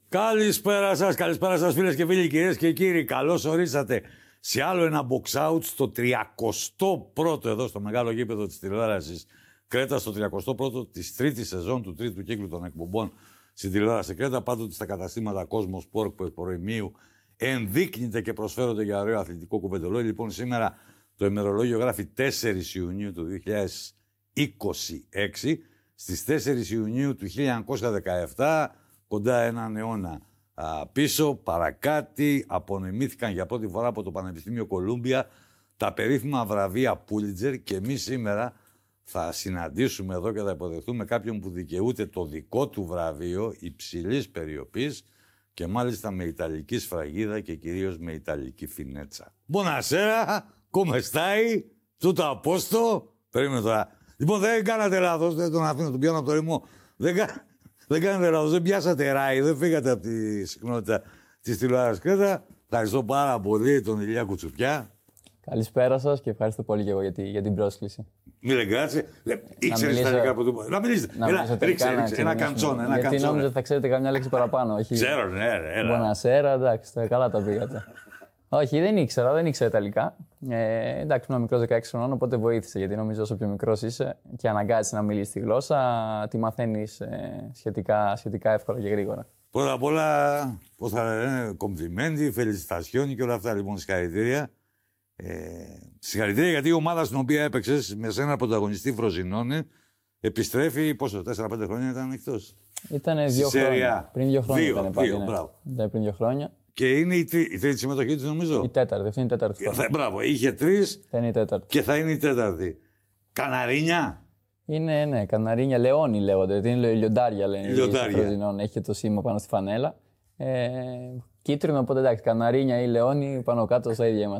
Καλησπέρα σας φίλες και φίλοι, κυρίες και κύριοι. Καλώς ορίσατε σε άλλο ένα box out στο 31ο εδώ στο μεγάλο γήπεδο της τηλεόρασης Κρέτα, στο 31ο της τρίτης σεζόν του τρίτου κύκλου των εκπομπών στην τηλεόραση Κρέτα. Πάντοτε στα καταστήματα Κόσμο Sport που προημίου ενδείκνυται και προσφέρονται για ωραίο αθλητικό κουβεντολόγιο. Λοιπόν, σήμερα το ημερολόγιο γράφει 4 Ιουνίου του 2026. Στις 4 Ιουνίου του 1917, κοντά έναν αιώνα πίσω, παρακάτι, απονεμήθηκαν για πρώτη φορά από το Πανεπιστήμιο Κολούμπια τα περίφημα βραβεία Πούλιτζερ και εμείς σήμερα θα συναντήσουμε εδώ και θα υποδεχτούμε κάποιον που δικαιούται το δικό του βραβείο υψηλής περιοπής και μάλιστα με ιταλική σφραγίδα και κυρίως με ιταλική φινέτσα. Buonasera, come stai? Tutto a posto? Περίμενε τώρα. Λοιπόν, δεν κάνατε λάθος, δεν τον αφήνω, τον πιάνω από το ρημό. Δεν κάνατε λάθος, δεν πιάσατε ράι, δεν φύγατε από τη συχνότητα της τηλεόρασης Κρέτα. Ευχαριστώ πάρα πολύ τον Ηλία Κουτσουπιά. Καλησπέρα σας και ευχαριστώ πολύ και εγώ για την πρόσκληση. Μίλε γκάτσε. Ήξερες τα ελληνικά από το... Να μιλήσετε. Ρίξε ένα καντσόν. Γιατί νόμιζα ότι θα ξέρετε καμιά λέξη παραπάνω. Ξέρω, ναι. Buonasera, εντάξει, καλά τα πήγατε. Όχι, δεν ήξερα Ιταλικά. Εντάξει, ήμουν μικρός 16 χρονών, οπότε βοήθησε. Γιατί νομίζω όσο πιο μικρός είσαι και αναγκάζεσαι να μιλήσεις τη γλώσσα, τη μαθαίνεις σχετικά εύκολα και γρήγορα. Πρώτα απ' όλα, πώς θα λένε, κομπλιμέντι, φελισιτασιόνι και όλα αυτά. Λοιπόν, συγχαρητήρια. Συγχαρητήρια γιατί η ομάδα στην οποία έπαιξες με ένα πρωταγωνιστή Φροζινόνε επιστρέφει πόσο, 4-5 χρόνια ήταν εκτός. Ήταν 2 χρόνια. Πριν 2 χρόνια ήταν πάλι. Ναι, πριν 2 χρόνια. Και είναι η τρίτη συμμετοχή της, νομίζω. Η τέταρτη, αυτή είναι η τέταρτη. Μπράβο, είχε 3 θα είναι η τέταρτη. Και θα είναι η τέταρτη. Καναρίνια. Είναι, ναι, καναρίνια, λεόνι λέγονται. Είναι λιοντάρια, λένε. Λιοντάρια. Έχει το σήμα πάνω στη φανέλα. Κίτρινο, οπότε εντάξει, καναρίνια ή λεόνι πάνω κάτω στα ίδια είμαστε.